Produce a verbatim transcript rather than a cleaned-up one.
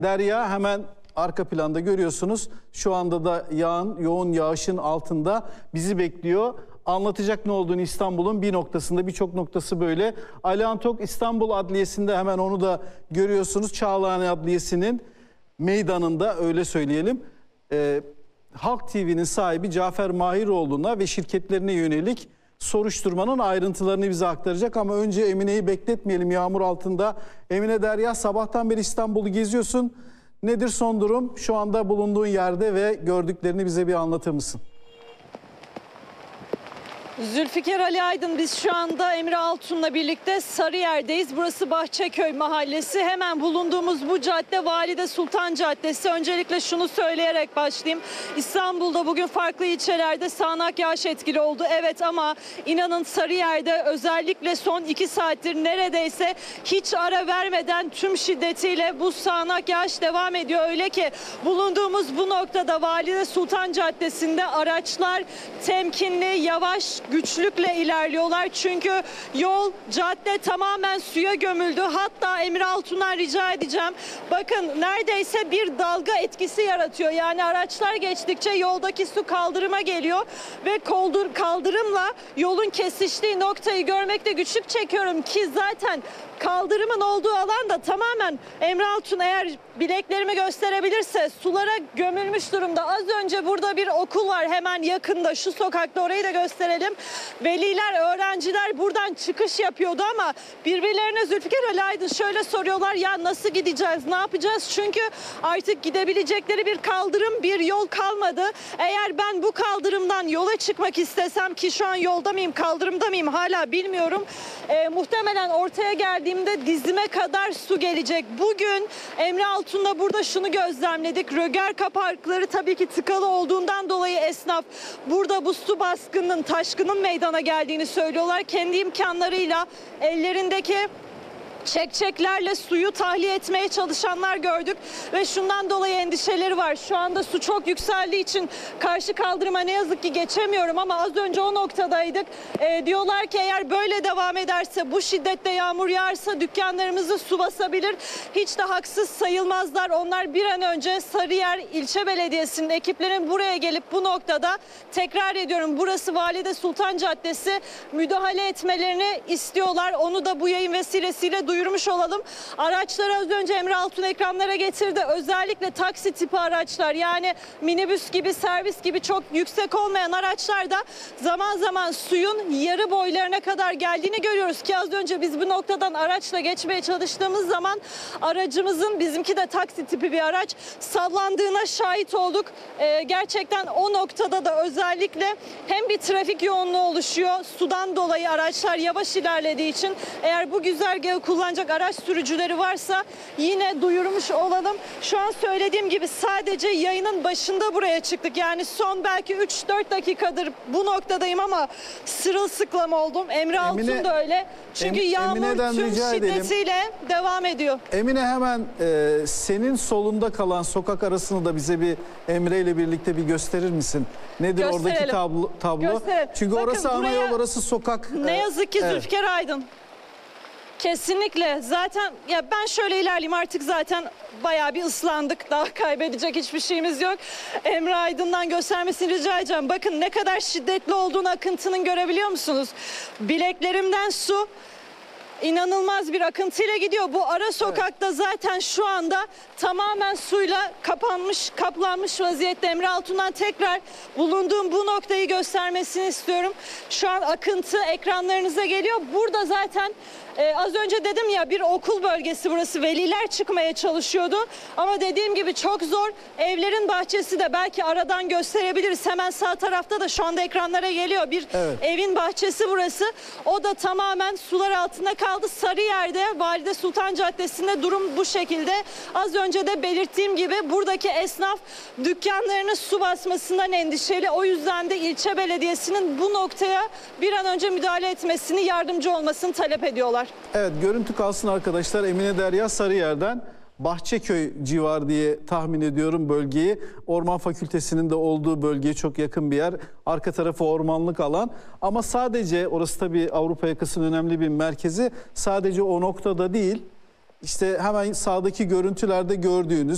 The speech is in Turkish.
Derya hemen arka planda görüyorsunuz. Şu anda da yağın, yoğun yağışın altında bizi bekliyor. Anlatacak ne olduğunu İstanbul'un bir noktasında, birçok noktası böyle. Ali Antok İstanbul Adliyesi'nde, hemen onu da görüyorsunuz. Çağlayan Adliyesi'nin meydanında, öyle söyleyelim. Ee, Halk T V'nin sahibi Cafer Mahiroğlu'na ve şirketlerine yönelik soruşturmanın ayrıntılarını bize aktaracak. Ama önce Emine'yi bekletmeyelim yağmur altında. Emine, Derya, sabahtan beri İstanbul'u geziyorsun. Nedir son durum? Şu anda bulunduğun yerde ve gördüklerini bize bir anlatır mısın? Zülfikar Ali Aydın, biz şu anda Emre Altun'la birlikte Sarıyer'deyiz. Burası Bahçeköy Mahallesi. Hemen bulunduğumuz bu cadde Valide Sultan Caddesi. Öncelikle şunu söyleyerek başlayayım. İstanbul'da bugün farklı ilçelerde sağanak yağış etkili oldu. Evet, ama inanın Sarıyer'de özellikle son iki saattir neredeyse hiç ara vermeden tüm şiddetiyle bu sağanak yağış devam ediyor. Öyle ki bulunduğumuz bu noktada Valide Sultan Caddesi'nde araçlar temkinli, yavaş, güçlükle ilerliyorlar. Çünkü yol, cadde tamamen suya gömüldü. Hatta Emre Altun'dan rica edeceğim. Bakın, neredeyse bir dalga etkisi yaratıyor. Yani araçlar geçtikçe yoldaki su kaldırıma geliyor ve koldur, kaldırımla yolun kesiştiği noktayı görmekte güçlük çekiyorum ki zaten kaldırımın olduğu alan da tamamen, Emre Altun eğer bileklerimi gösterebilirse, sulara gömülmüş durumda. Az önce burada bir okul var hemen yakında, şu sokakta, orayı da gösterelim. Veliler, öğrenciler buradan çıkış yapıyordu ama birbirlerine Zülfikar Ali Aydın şöyle soruyorlar: ya nasıl gideceğiz, ne yapacağız? Çünkü artık gidebilecekleri bir kaldırım, bir yol kalmadı. Eğer ben bu kaldırımdan yola çıkmak istesem, ki şu an yolda mıyım, kaldırımda mıyım hala bilmiyorum. E, muhtemelen ortaya geldiğimde dizime kadar su gelecek. Bugün Emre Altun'la burada şunu gözlemledik. Röger kapakları tabii ki tıkalı olduğundan dolayı esnaf burada bu su baskınının, taşkının meydana geldiğini söylüyorlar. Kendi imkanlarıyla ellerindeki çekçeklerle suyu tahliye etmeye çalışanlar gördük ve şundan dolayı endişeleri var. Şu anda su çok yükseldiği için karşı kaldırıma ne yazık ki geçemiyorum ama az önce o noktadaydık. E, diyorlar ki eğer böyle devam ederse, bu şiddette yağmur yağarsa dükkanlarımızı su basabilir. Hiç de haksız sayılmazlar. Onlar bir an önce Sarıyer İlçe Belediyesi'nin ekiplerinin buraya gelip bu noktada, tekrar ediyorum, burası Valide Sultan Caddesi, müdahale etmelerini istiyorlar. Onu da bu yayın vesilesiyle duyurmuş olalım. Araçları az önce Emre Altun ekranlara getirdi. Özellikle taksi tipi araçlar, yani minibüs gibi, servis gibi çok yüksek olmayan araçlarda zaman zaman suyun yarı boylarına kadar geldiğini görüyoruz ki az önce biz bu noktadan araçla geçmeye çalıştığımız zaman aracımızın, bizimki de taksi tipi bir araç, sallandığına şahit olduk. Ee, gerçekten o noktada da özellikle hem bir trafik yoğunluğu oluşuyor. Sudan dolayı araçlar yavaş ilerlediği için, eğer bu güzergahı kullanacak araç sürücüleri varsa yine duyurmuş olalım. Şu an söylediğim gibi sadece yayının başında buraya çıktık. Yani son belki üç dört dakikadır bu noktadayım ama sırılsıklam oldum. Emre Emine, Altun da öyle. Çünkü em, yağmur tüm şiddetiyle devam ediyor. Emine, hemen e, senin solunda kalan sokak arasını da bize bir Emre ile birlikte bir gösterir misin? Nedir Gösterelim. oradaki tablo? tablo? Gösterelim. Çünkü Bakın, orası ana buraya yol, orası sokak. Ne yazık ki evet. Zülfikar Aydın. Kesinlikle. Zaten ya ben şöyle ilerleyeyim, artık zaten bayağı bir ıslandık. Daha kaybedecek hiçbir şeyimiz yok. Emre Aydın'dan göstermesini rica edeceğim. Bakın ne kadar şiddetli olduğunu akıntının görebiliyor musunuz? Bileklerimden su İnanılmaz bir akıntıyla gidiyor. Bu ara sokakta evet, zaten şu anda tamamen suyla kapanmış, kaplanmış vaziyette. Emre Altun'dan tekrar bulunduğum bu noktayı göstermesini istiyorum. Şu an akıntı ekranlarınıza geliyor. Burada zaten Ee, az önce dedim ya, bir okul bölgesi burası. Veliler çıkmaya çalışıyordu. Ama dediğim gibi çok zor. Evlerin bahçesi de belki aradan gösterebiliriz. Hemen sağ tarafta da şu anda ekranlara geliyor. Bir evet, evin bahçesi burası. O da tamamen sular altında kaldı. Sarıyer'de, Valide Sultan Caddesi'nde durum bu şekilde. Az önce de belirttiğim gibi buradaki esnaf dükkanlarını su basmasından endişeli. O yüzden de ilçe belediyesinin bu noktaya bir an önce müdahale etmesini, yardımcı olmasını talep ediyorlar. Evet, görüntü kalsın arkadaşlar. Emine, Derya, Sarıyer'den Bahçeköy civarı diye tahmin ediyorum bölgeyi. Orman Fakültesi'nin de olduğu bölgeye çok yakın bir yer. Arka tarafı ormanlık alan. Ama sadece orası tabii Avrupa yakasının önemli bir merkezi. Sadece o noktada değil. İşte hemen sağdaki görüntülerde gördüğünüz